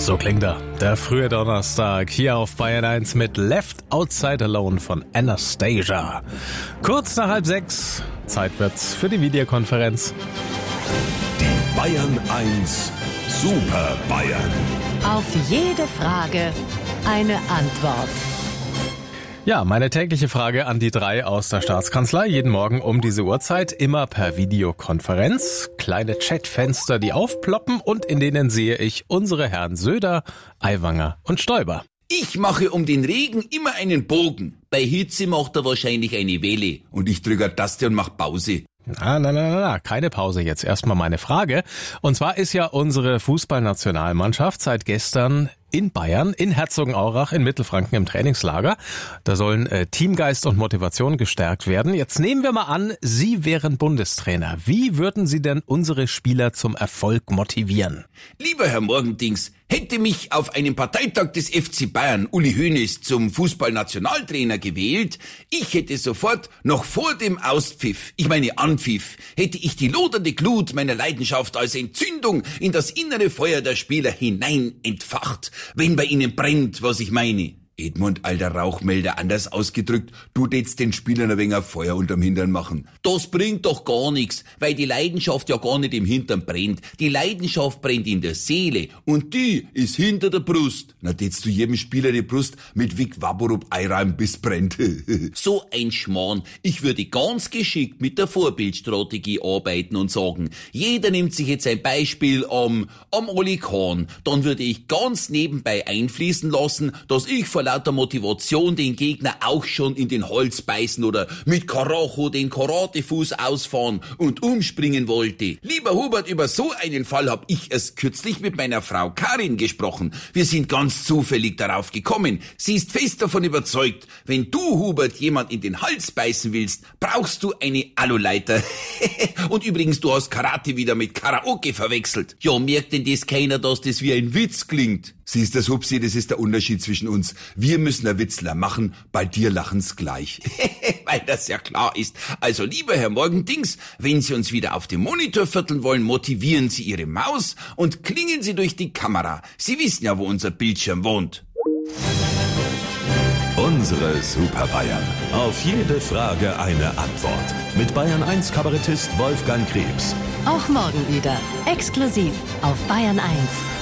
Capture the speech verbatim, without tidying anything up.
So klingt er. Der frühe Donnerstag hier auf Bayern eins mit Left Outside Alone von Anastasia. Kurz nach halb sechs. Zeit wird's für die Videokonferenz. Die Bayern eins Super Bayern. Auf jede Frage eine Antwort. Ja, meine tägliche Frage an die drei aus der Staatskanzlei. Jeden Morgen um diese Uhrzeit, immer per Videokonferenz. Kleine Chatfenster, die aufploppen und in denen sehe ich unsere Herren Söder, Aiwanger und Stoiber. Ich mache um den Regen immer einen Bogen. Bei Hitze macht er wahrscheinlich eine Welle. Und ich drücke eine Taste und mache Pause. Na, na, na, na, keine Pause jetzt. Erstmal meine Frage. Und zwar ist ja unsere Fußballnationalmannschaft seit gestern in Bayern, in Herzogenaurach, in Mittelfranken im Trainingslager. Da sollen äh, Teamgeist und Motivation gestärkt werden. Jetzt nehmen wir mal an, Sie wären Bundestrainer. Wie würden Sie denn unsere Spieler zum Erfolg motivieren? Lieber Herr Morgendings, hätte mich auf einem Parteitag des F C Bayern Uli Hoeneß zum Fußballnationaltrainer gewählt, ich hätte sofort, noch vor dem Auspfiff, ich meine Anpfiff, hätte ich die lodernde Glut meiner Leidenschaft als Entzündung in das innere Feuer der Spieler hinein entfacht. Wenn bei ihnen brennt, was ich meine. Edmund, alter Rauchmelder, anders ausgedrückt, du tätst den Spielern ein wenig Feuer unterm Hintern machen. Das bringt doch gar nichts, weil die Leidenschaft ja gar nicht im Hintern brennt. Die Leidenschaft brennt in der Seele und die ist hinter der Brust. Na, tätst du jedem Spieler die Brust mit Vic Vaporub einreiben, bis brennt. So ein Schmarrn. Ich würde ganz geschickt mit der Vorbildstrategie arbeiten und sagen, jeder nimmt sich jetzt ein Beispiel am, am Oli Kahn. Dann würde ich ganz nebenbei einfließen lassen, dass ich vor lauter Motivation den Gegner auch schon in den Hals beißen oder mit Karacho den Karatefuß ausfahren und umspringen wollte. Lieber Hubert, über so einen Fall hab ich erst kürzlich mit meiner Frau Karin gesprochen. Wir sind ganz zufällig darauf gekommen. Sie ist fest davon überzeugt, wenn du, Hubert, jemand in den Hals beißen willst, brauchst du eine Aluleiter. Und übrigens, du hast Karate wieder mit Karaoke verwechselt. Ja, merkt denn das keiner, dass das wie ein Witz klingt? Siehst du, Hupsi, das ist der Unterschied zwischen uns. Wir müssen ein Witzler machen, bei dir lachen's gleich. Weil das ja klar ist. Also, lieber Herr Morgendings, wenn Sie uns wieder auf dem Monitor vierteln wollen, motivieren Sie Ihre Maus und klingeln Sie durch die Kamera. Sie wissen ja, wo unser Bildschirm wohnt. Unsere Super Bayern. Auf jede Frage eine Antwort. Mit Bayern eins Kabarettist Wolfgang Krebs. Auch morgen wieder. Exklusiv auf Bayern eins.